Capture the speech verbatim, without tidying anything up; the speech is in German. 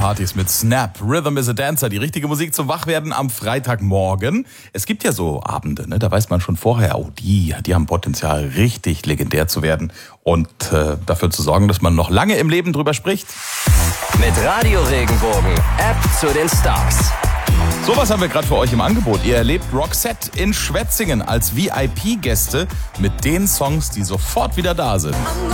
Partys mit Snap. Rhythm is a Dancer, die richtige Musik zum Wachwerden am Freitagmorgen. Es gibt ja so Abende, ne? Da weiß man schon vorher, oh, die, die haben Potenzial, richtig legendär zu werden und äh, dafür zu sorgen, dass man noch lange im Leben drüber spricht. Mit Radio Regenbogen, App zu den Stars. Sowas haben wir gerade für euch im Angebot. Ihr erlebt Roxette in Schwetzingen als V I P-Gäste mit den Songs, die sofort wieder da sind.